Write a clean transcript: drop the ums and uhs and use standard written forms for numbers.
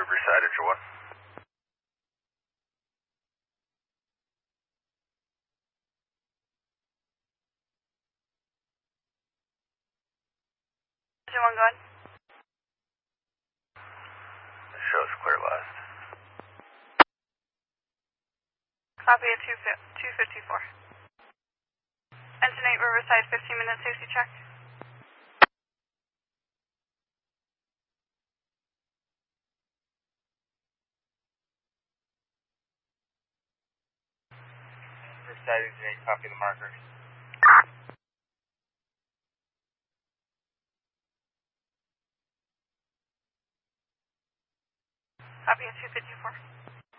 Riverside at your 1. One going. The show's clear last. Copy at 254. Engine 8 Riverside, 15-minute safety check. Riverside Engine 8, copy the markers. Copy at 254.